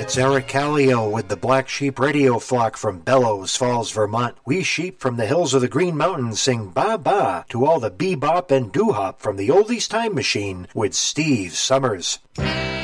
It's Eric Callio with the Black Sheep Radio Flock from Bellows Falls, Vermont. We sheep from the hills of the Green Mountains sing ba-ba to all the bebop and doo-hop from the Oldies Time Machine with Steve Summers.